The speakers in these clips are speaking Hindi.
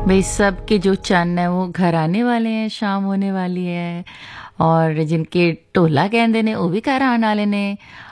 भाई सबके जो चन्न है वो घर आने वाले हैं, शाम होने वाली है और जिनके ढोला कहंदे ने वो भी घर आने वाले ने।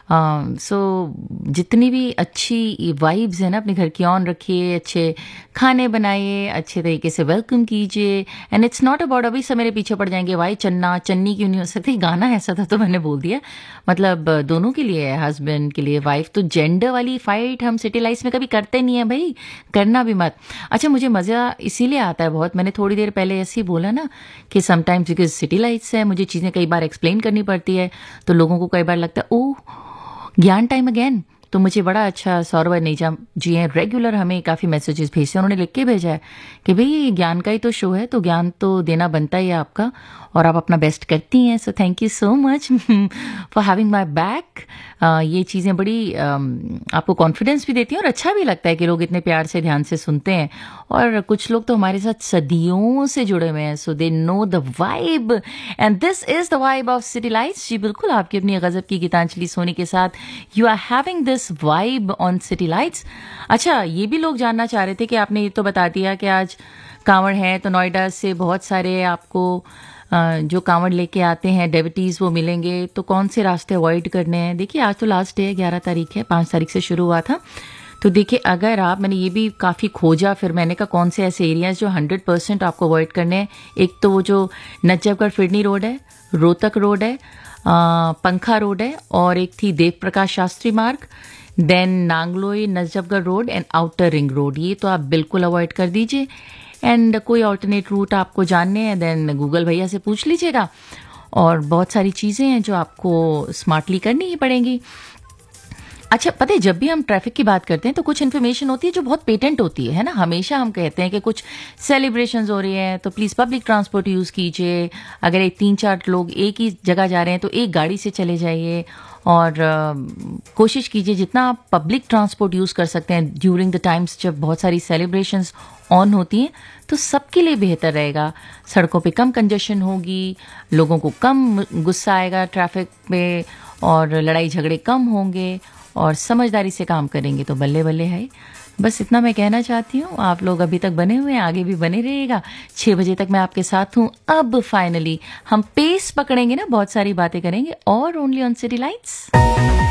सो जितनी भी अच्छी वाइब्स है ना अपने घर की ऑन रखिए, अच्छे खाने बनाइए, अच्छे तरीके से वेलकम कीजिए। एंड इट्स नॉट अबाउट अभी सब मेरे पीछे पड़ जाएंगे भाई चन्ना चन्नी क्यों नहीं हो सकती, गाना ऐसा था तो मैंने बोल दिया। मतलब दोनों के लिए है, हस्बैंड के लिए, वाइफ। तो जेंडर वाली फाइट हम सिटी लाइफ में कभी करते नहीं है भाई, करना भी मत। अच्छा, मुझे मज़ा इसीलिए आता है बहुत, मैंने थोड़ी देर पहले ऐसे ही बोला ना कि समटाइम्स बिकॉज सिटी लाइट्स है, मुझे चीज़ें कई बार एक्सप्लेन करनी पड़ती है, तो लोगों को कई बार लगता है ओह ज्ञान टाइम अगेन। तो मुझे बड़ा अच्छा सौरभ नेजा जी हैं, रेगुलर हमें काफ़ी मैसेजेस भेजते हैं। उन्होंने लिख के भेजा है कि भाई ये ज्ञान का ही तो शो है, तो ज्ञान तो देना बनता ही है आपका, और आप अपना बेस्ट करती हैं। So thank you so much for having my back. ये चीज़ें बड़ी आपको कॉन्फिडेंस भी देती हैं और अच्छा भी लगता है कि लोग इतने प्यार से ध्यान से सुनते हैं। और कुछ लोग तो हमारे साथ सदियों से जुड़े हुए हैं, सो they know the vibe, and this is the vibe of city lights. जी बिल्कुल, आपकी अपनी गजब की गीतांजलि सोनी के साथ you are having this vibe on city lights. अच्छा, ये भी लोग जानना चाह रहे थे कि आपने ये तो बता दिया कि आज कांवड़ है, तो नोएडा से बहुत सारे आपको जो कांवड़ लेके आते हैं डेविटीज़ वो मिलेंगे, तो कौन से रास्ते अवॉइड करने हैं? देखिए आज तो लास्ट डे है, 11 तारीख है, 5 तारीख से शुरू हुआ था। तो देखिए अगर आप, मैंने ये भी काफ़ी खोजा, फिर मैंने कहा कौन से ऐसे एरियाज जो 100% आपको अवॉइड करने हैं। एक तो वो जो नजफगढ़ फिरनी रोड है, रोहतक रोड है, पंखा रोड है, और एक थी देव प्रकाश शास्त्री मार्ग, then Nangloi Najafgarh road and outer ring road. ये तो आप बिल्कुल अवॉइड कर दीजिए। एंड कोई ऑल्टरनेट रूट आपको जानने हैं देन गूगल भैया से पूछ लीजिएगा। और बहुत सारी चीज़ें हैं जो आपको स्मार्टली करनी ही पड़ेंगी। अच्छा, पता है जब भी हम ट्रैफिक की बात करते हैं तो कुछ इन्फॉर्मेशन होती है जो बहुत पेटेंट होती है ना। हमेशा हम कहते हैं कि कुछ सेलिब्रेशंस हो रही हैं तो प्लीज़ पब्लिक ट्रांसपोर्ट यूज़ कीजिए। अगर एक 3-4 लोग एक ही जगह जा रहे हैं तो एक गाड़ी से चले जाइए, और कोशिश कीजिए जितना आप पब्लिक ट्रांसपोर्ट यूज़ कर सकते हैं ड्यूरिंग द टाइम्स जब बहुत सारी सेलिब्रेशंस ऑन होती हैं, तो सबके लिए बेहतर रहेगा। सड़कों पे कम कंजेशन होगी, लोगों को कम गुस्सा आएगा ट्रैफिक में, और लड़ाई झगड़े कम होंगे, और समझदारी से काम करेंगे तो बल्ले बल्ले है। बस इतना मैं कहना चाहती हूँ। आप लोग अभी तक बने हुए हैं, आगे भी बने रहिएगा। 6 बजे तक मैं आपके साथ हूँ। अब फाइनली हम पेस पकड़ेंगे ना, बहुत सारी बातें करेंगे, और ओनली ऑन सिटी लाइट्स।